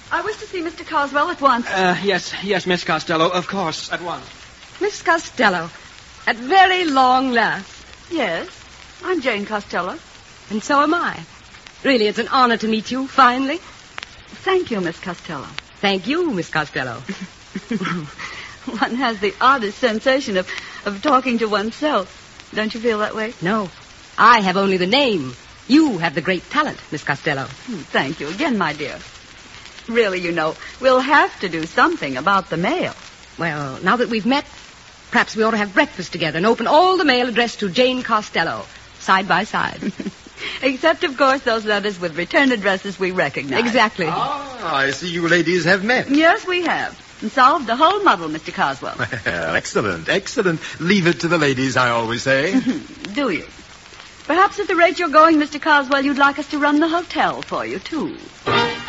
I wish to see Mr. Coswell at once. Yes, Miss Costello, of course, at once. Miss Costello, at very long last. Yes, I'm Jane Costello. And so am I. Really, it's an honor to meet you, finally. Thank you, Miss Costello. Thank you, Miss Costello. One has the oddest sensation of talking to oneself. Don't you feel that way? No, I have only the name. You have the great talent, Miss Costello. Thank you again, my dear. Really, you know, we'll have to do something about the mail. Well, now that we've met, perhaps we ought to have breakfast together and open all the mail addressed to Jane Costello, side by side. Except, of course, those letters with return addresses we recognize. Exactly. Ah, I see you ladies have met. Yes, we have. And solved the whole muddle, Mr. Coswell. Excellent. Leave it to the ladies, I always say. Do you? Perhaps at the rate you're going, Mr. Coswell, you'd like us to run the hotel for you, too.